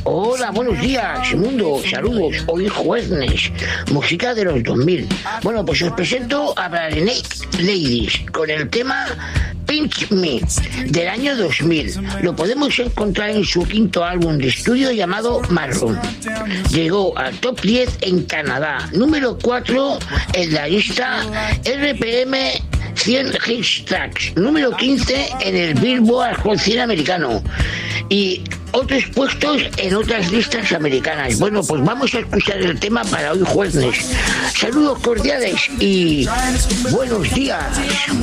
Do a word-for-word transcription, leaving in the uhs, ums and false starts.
Hola, buenos días, mundo, saludos, hoy jueves, música de los dos mil. Bueno, pues os presento a Barenaked Ladies con el tema Pinch Me del año dos mil. Lo podemos encontrar en su quinto álbum de estudio llamado Maroon. Llegó al top diez en Canadá, número cuatro en la lista R P M cien Hits Tracks, número quince en el Billboard Hot cien americano y otros puestos en otras listas americanas. Bueno, pues vamos a escuchar el tema para hoy jueves. Saludos cordiales y buenos días.